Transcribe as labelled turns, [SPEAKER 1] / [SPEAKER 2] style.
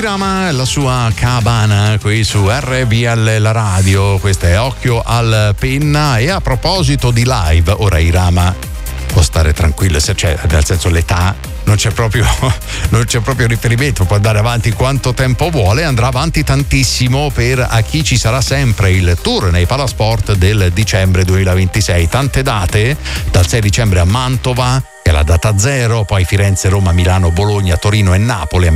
[SPEAKER 1] Irama e la sua cabana qui su RPL la radio. Questa è Occhio al Penna. E a proposito di live, ora Irama può stare tranquillo, cioè, nel senso, l'età non c'è proprio riferimento, può andare avanti quanto tempo vuole, andrà avanti tantissimo per A chi ci sarà sempre, il tour nei Palasport del dicembre 2026. Tante date, dal 6 dicembre a Mantova, che è la data zero, poi Firenze, Roma, Milano, Bologna, Torino e Napoli.